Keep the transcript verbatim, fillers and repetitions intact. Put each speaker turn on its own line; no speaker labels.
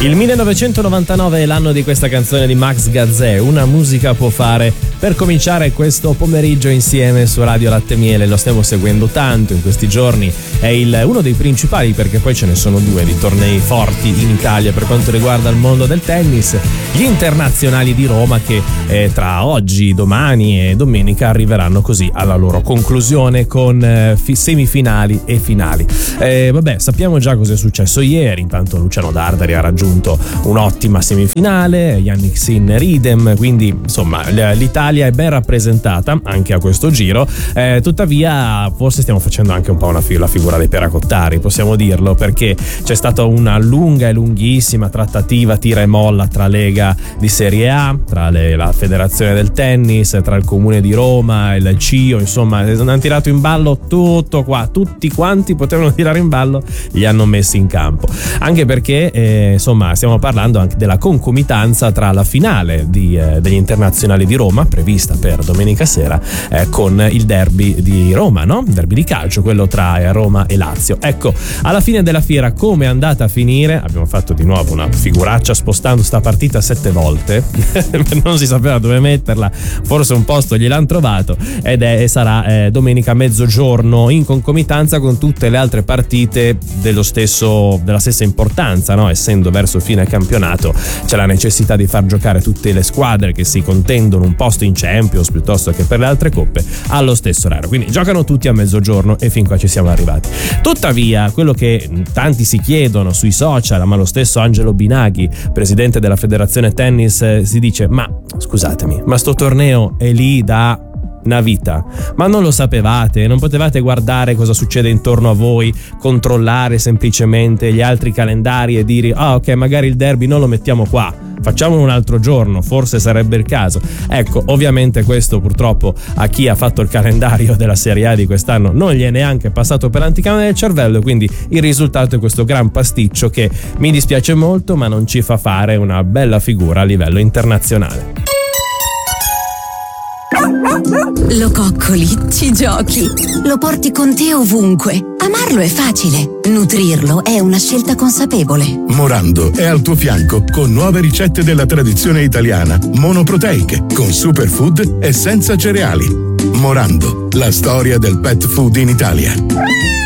Il millenovecentonovantanove è l'anno di questa canzone di Max Gazzè, Una musica può fare, per cominciare questo pomeriggio insieme su Radio Latte Miele. Lo stiamo seguendo tanto in questi giorni, è il, uno dei principali, perché poi ce ne sono due di tornei forti in Italia per quanto riguarda il mondo del tennis, gli internazionali di Roma che eh, tra oggi, domani e domenica arriveranno così alla loro conclusione con eh, semifinali e finali. Eh, vabbè, sappiamo già cosa è successo ieri. Intanto Luciano Dardari ha raggiunto un'ottima semifinale, Yannick Sinner idem, quindi insomma l'Italia è ben rappresentata anche a questo giro. Eh, tuttavia forse stiamo facendo anche un po' una fi- la figura dei peracottari, possiamo dirlo, perché c'è stata una lunga e lunghissima trattativa tira e molla tra Lega di Serie A, tra le, la Federazione del Tennis, tra il Comune di Roma, il C I O, insomma hanno tirato in ballo tutto qua, tutti quanti potevano tirare in ballo li hanno messi in campo, anche perché eh, insomma stiamo parlando anche della concomitanza tra la finale di, eh, degli internazionali di Roma, prevista per domenica sera, eh, con il derby di Roma, no? Il derby di calcio, quello tra eh, Roma e Lazio. Ecco, alla fine della fiera come è andata a finire? Abbiamo fatto di nuovo una figuraccia spostando sta partita sette volte non si sapeva dove metterla, forse un posto gliel'hanno trovato, ed è e sarà eh, domenica a mezzogiorno in concomitanza con tutte le altre partite dello stesso della stessa importanza, no? Essendo verso fine campionato c'è la necessità di far giocare tutte le squadre che si contendono un posto in Champions piuttosto che per le altre coppe allo stesso orario, quindi giocano tutti a mezzogiorno e fin qua ci siamo arrivati. Tuttavia quello che tanti si chiedono sui social, ma lo stesso Angelo Binaghi, presidente della Federazione Tennis, si dice: ma scusatemi, ma sto torneo è lì da una vita, ma non lo sapevate? Non potevate guardare cosa succede intorno a voi, controllare semplicemente gli altri calendari e dire: ah, ok, magari il derby non lo mettiamo qua, facciamolo un altro giorno, forse sarebbe il caso. Ecco, ovviamente questo purtroppo a chi ha fatto il calendario della Serie A di quest'anno non gli è neanche passato per l'anticamera del cervello, quindi il risultato è questo gran pasticcio che mi dispiace molto, ma non ci fa fare una bella figura a livello internazionale.
Lo coccoli, ci giochi, lo porti con te ovunque. Amarlo è facile, nutrirlo è una scelta consapevole.
Morando è al tuo fianco con nuove ricette della tradizione italiana, monoproteiche, con superfood e senza cereali. Morando, la storia del pet food in Italia.